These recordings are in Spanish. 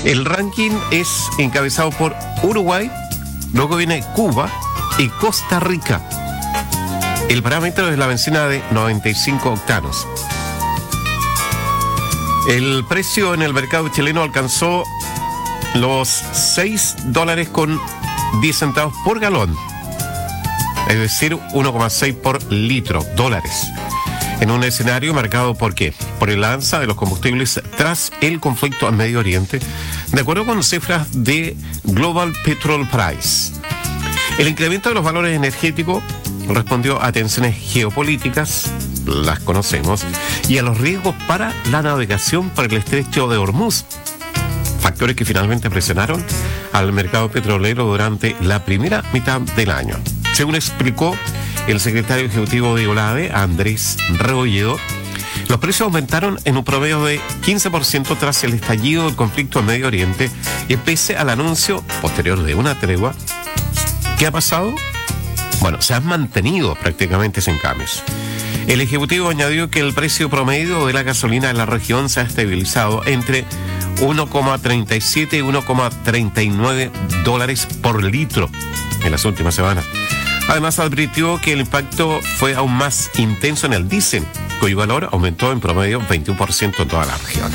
El ranking es encabezado por Uruguay, luego viene Cuba y Costa Rica. El parámetro es la benzina de 95 octanos. El precio en el mercado chileno alcanzó los $6.10 por galón, es decir, 1,6 por litro, dólares. En un escenario marcado por ¿qué? Por el alza de los combustibles tras el conflicto en Medio Oriente, de acuerdo con cifras de Global Petrol Price. El incremento de los valores energéticos respondió a tensiones geopolíticas, las conocemos, y a los riesgos para la navegación por el estrecho de Hormuz, factores que finalmente presionaron al mercado petrolero durante la primera mitad del año. Según explicó el secretario ejecutivo de OLADE, Andrés Rebolledo, los precios aumentaron en un promedio de 15% tras el estallido del conflicto en Medio Oriente y pese al anuncio posterior de una tregua. ¿Qué ha pasado? Bueno, se han mantenido prácticamente sin cambios. El Ejecutivo añadió que el precio promedio de la gasolina en la región se ha estabilizado entre 1,37 y 1,39 dólares por litro en las últimas semanas. Además, advirtió que el impacto fue aún más intenso en el diésel, cuyo valor aumentó en promedio 21% en toda la región.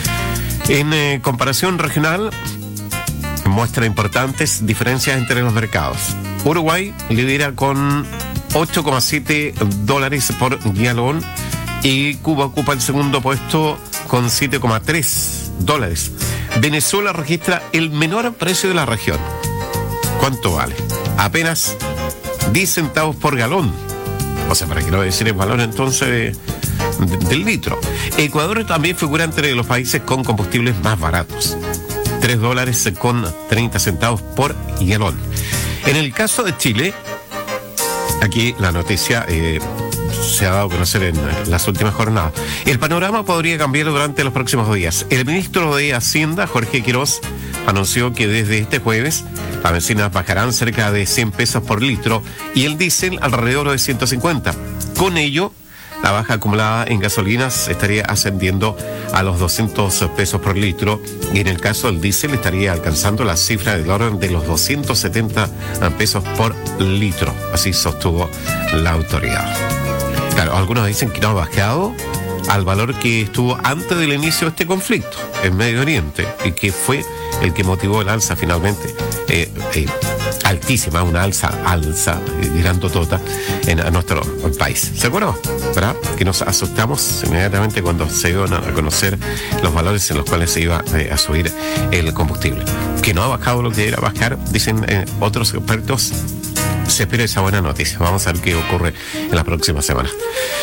En comparación regional, muestra importantes diferencias entre los mercados. Uruguay lidera con 8,7 dólares por galón y Cuba ocupa el segundo puesto con 7,3 dólares. Venezuela registra el menor precio de la región. ¿Cuánto vale? Apenas 10 centavos por galón. O sea, para que no decir el valor entonces del litro. Ecuador también figura entre los países con combustibles más baratos. 3 dólares con 30 centavos por galón. En el caso de Chile, aquí la noticia se ha dado a conocer en las últimas jornadas. El panorama podría cambiar durante los próximos días. El ministro de Hacienda, Jorge Quirós, anunció que desde este jueves las bencinas bajarán cerca de 100 pesos por litro y el diésel alrededor de 150. Con ello, la baja acumulada en gasolinas estaría ascendiendo a los 200 pesos por litro y en el caso del diésel estaría alcanzando la cifra del orden de los 270 pesos por litro. Así sostuvo la autoridad. Claro, algunos dicen que no ha bajado al valor que estuvo antes del inicio de este conflicto en Medio Oriente y que fue el que motivó el alza finalmente altísima, una alza grandotota en nuestro país. ¿Se acuerdan? ¿Verdad? Que nos asustamos inmediatamente cuando se iban a conocer los valores en los cuales se iba a subir el combustible. Que no ha bajado lo que era bajar, dicen otros expertos. Se espera esa buena noticia. Vamos a ver qué ocurre en la próxima semana.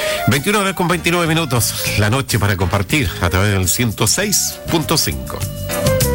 21:29 la noche para compartir a través del 106.5.